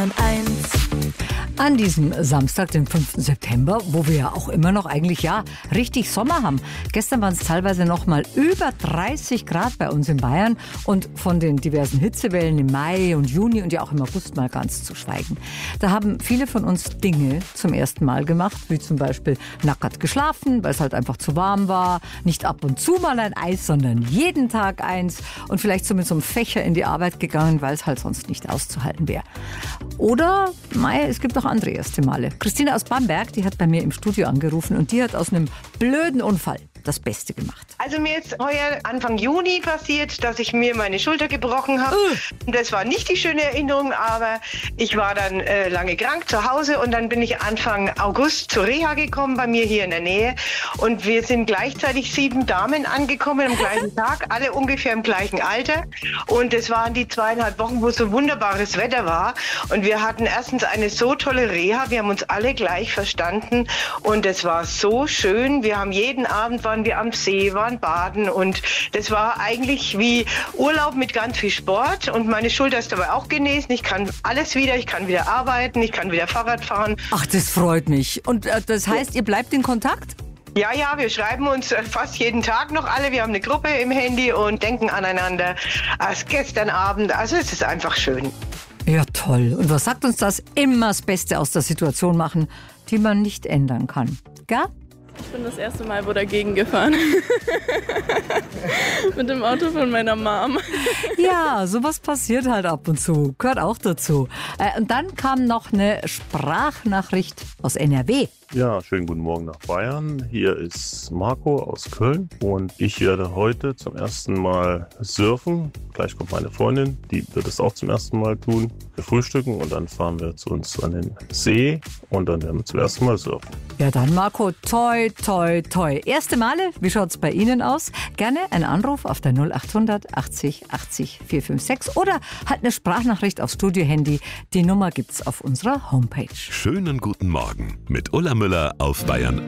Bayern 1. An diesem Samstag, den 5. September, wo wir ja auch immer noch eigentlich richtig Sommer haben. Gestern waren es teilweise noch mal über 30 Grad bei uns in Bayern und von den diversen Hitzewellen im Mai und Juni und ja auch im August mal ganz zu schweigen. Da haben viele von uns Dinge zum ersten Mal gemacht, wie zum Beispiel nackert geschlafen, weil es halt einfach zu warm war, nicht ab und zu mal ein Eis, sondern jeden Tag eins und vielleicht so mit so einem Fächer in die Arbeit gegangen, weil es halt sonst nicht auszuhalten wäre. Oder, es gibt auch andere erste Male. Christine aus Bamberg, die hat bei mir im Studio angerufen und die hat aus einem blöden Unfall das Beste gemacht. Also mir ist heuer Anfang Juni passiert, dass ich mir meine Schulter gebrochen habe. Das war nicht die schöne Erinnerung, aber ich war dann lange krank zu Hause und dann bin ich Anfang August zur Reha gekommen, bei mir hier in der Nähe. Und wir sind gleichzeitig 7 Damen angekommen am gleichen Tag, alle ungefähr im gleichen Alter. Und es waren die 2,5 Wochen, wo so wunderbares Wetter war. Und wir hatten erstens eine so tolle Reha, wir haben uns alle gleich verstanden und es war so schön. Wir haben jeden Abend waren wir am See, waren baden und das war eigentlich wie Urlaub mit ganz viel Sport und meine Schulter ist dabei auch genesen. Ich kann alles wieder, ich kann wieder arbeiten, ich kann wieder Fahrrad fahren. Ach, das freut mich. Und das heißt, ihr bleibt in Kontakt? Ja, wir schreiben uns fast jeden Tag noch alle. Wir haben eine Gruppe im Handy und denken aneinander als gestern Abend. Also es ist einfach schön. Ja, toll. Und was sagt uns das? Immer das Beste aus der Situation machen, die man nicht ändern kann. Gell? Ich bin das erste Mal dagegen gefahren. Mit dem Auto von meiner Mom. Ja, sowas passiert halt ab und zu. Gehört auch dazu. Und dann kam noch eine Sprachnachricht aus NRW. Ja, schönen guten Morgen nach Bayern. Hier ist Marco aus Köln und ich werde heute zum ersten Mal surfen. Gleich kommt meine Freundin, die wird es auch zum ersten Mal tun. Wir frühstücken und dann fahren wir zu uns an den See und dann werden wir zum ersten Mal surfen. Ja, dann Marco, toi, toi, toi. Erste Male, wie schaut's bei Ihnen aus? Gerne einen Anruf auf der 0800 80 80 456 oder halt eine Sprachnachricht aufs Studio-Handy. Die Nummer gibt's auf unserer Homepage. Schönen guten Morgen mit Ulla Müller auf Bayern